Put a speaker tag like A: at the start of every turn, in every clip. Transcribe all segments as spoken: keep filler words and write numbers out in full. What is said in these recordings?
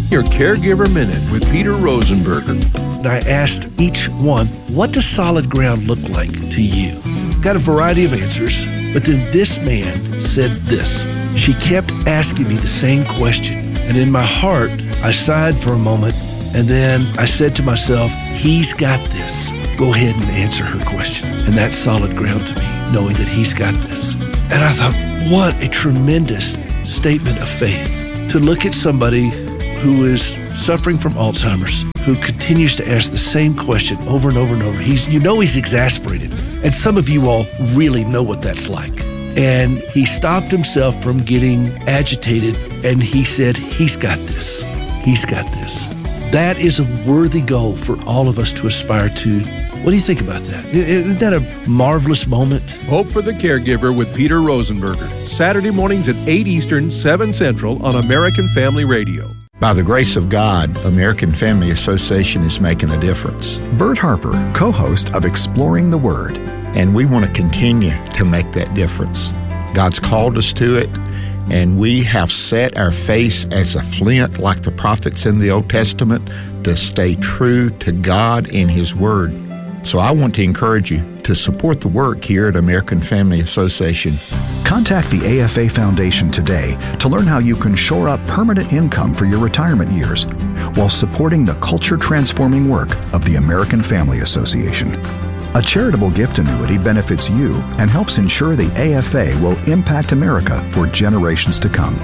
A: your Caregiver Minute with Peter Rosenberger.
B: I asked each one, what does solid ground look like to you? Got a variety of answers, but then this man said this. She kept asking me the same question, and in my heart, I sighed for a moment, and then I said to myself, he's got this. Go ahead and answer her question. And that's solid ground to me, knowing that he's got this. And I thought, what a tremendous statement of faith to look at somebody who is suffering from Alzheimer's, who continues to ask the same question over and over and over. He's, you know he's exasperated. And some of you all really know what that's like. And he stopped himself from getting agitated, and he said, he's got this. He's got this. That is a worthy goal for all of us to aspire to. What do you think about that? Isn't that a marvelous moment?
A: Hope for the Caregiver with Peter Rosenberger. Saturday mornings at eight Eastern, seven Central on American Family Radio.
C: By the grace of God, American Family Association is making a difference.
D: Bert Harper, co-host of Exploring the Word.
C: And we want to continue to make that difference. God's called us to it, and we have set our face as a flint like the prophets in the Old Testament to stay true to God and His Word. So I want to encourage you to support the work here at American Family Association.
D: Contact the A F A Foundation today to learn how you can shore up permanent income for your retirement years while supporting the culture-transforming work of the American Family Association. A charitable gift annuity benefits you and helps ensure the A F A will impact America for generations to come.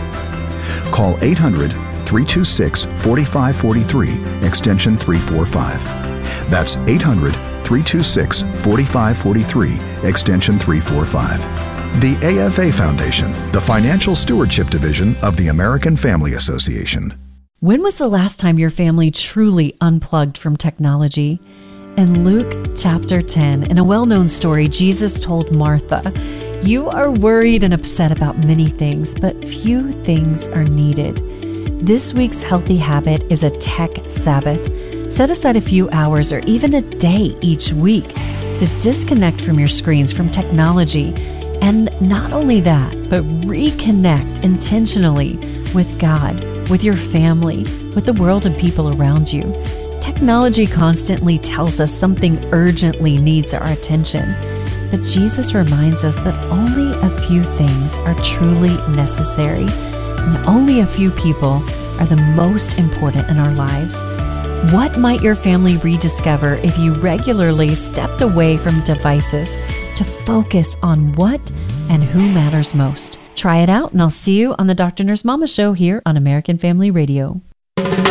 D: Call eight hundred, three two six, four five four three, extension three forty-five. That's eight hundred, three two six, four five four three, extension three forty-five. The A F A Foundation, the Financial Stewardship Division of the American Family Association.
E: When was the last time your family truly unplugged from technology? In Luke chapter ten, in a well-known story, Jesus told Martha, "You are worried and upset about many things, but few things are needed." This week's healthy habit is a tech Sabbath. Set aside a few hours or even a day each week to disconnect from your screens, from technology. And not only that, but reconnect intentionally with God, with your family, with the world and people around you. Technology constantly tells us something urgently needs our attention, but Jesus reminds us that only a few things are truly necessary, and only a few people are the most important in our lives. What might your family rediscover if you regularly stepped away from devices to focus on what and who matters most? Try it out, and I'll see you on the Doctor Nurse Mama Show here on American Family Radio.